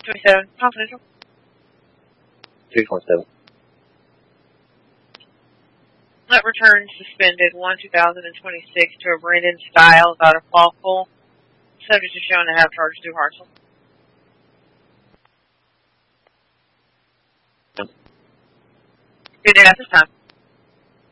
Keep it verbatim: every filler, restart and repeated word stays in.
twenty-seven, confidential. two twenty-seven. Let return suspended one two thousand twenty-six to a Brandon Stiles out of Lawful. Subject to shown to have charges due Hartzell. Good day at this time.